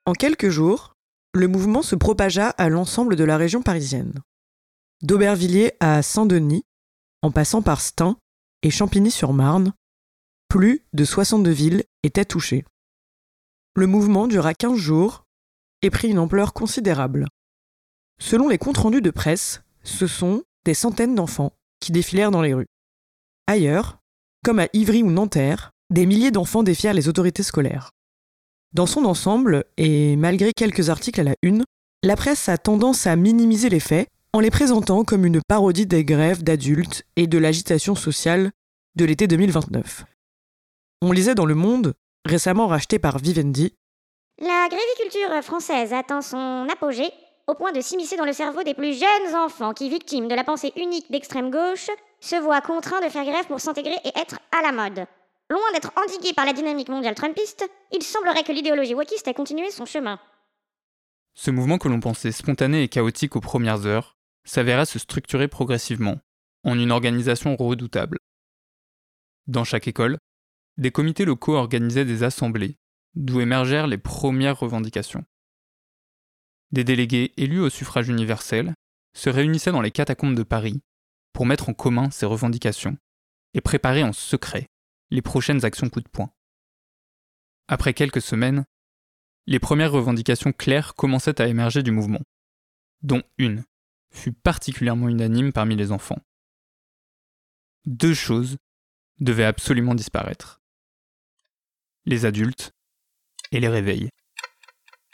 En quelques jours, le mouvement se propagea à l'ensemble de la région parisienne. D'Aubervilliers à Saint-Denis, en passant par Stein et Champigny-sur-Marne, plus de 62 villes étaient touchées. Le mouvement dura 15 jours et prit une ampleur considérable. Selon les comptes rendus de presse, ce sont des centaines d'enfants qui défilèrent dans les rues. Ailleurs, comme à Ivry ou Nanterre, des milliers d'enfants défièrent les autorités scolaires. Dans son ensemble, et malgré quelques articles à la une, la presse a tendance à minimiser les faits en les présentant comme une parodie des grèves d'adultes et de l'agitation sociale de l'été 2029. On lisait dans Le Monde, récemment racheté par Vivendi, « La gréviculture française atteint son apogée au point de s'immiscer dans le cerveau des plus jeunes enfants qui, victimes de la pensée unique d'extrême gauche, se voient contraints de faire grève pour s'intégrer et être à la mode. Loin d'être endigués par la dynamique mondiale trumpiste, il semblerait que l'idéologie wokiste ait continué son chemin. » Ce mouvement que l'on pensait spontané et chaotique aux premières heures s'avéra se structurer progressivement en une organisation redoutable. Dans chaque école, des comités locaux organisaient des assemblées d'où émergèrent les premières revendications. Des délégués élus au suffrage universel se réunissaient dans les catacombes de Paris pour mettre en commun ces revendications et préparer en secret les prochaines actions coup de poing. Après quelques semaines, les premières revendications claires commençaient à émerger du mouvement, dont une fut particulièrement unanime parmi les enfants. 2 choses devaient absolument disparaître. Les adultes et les réveils.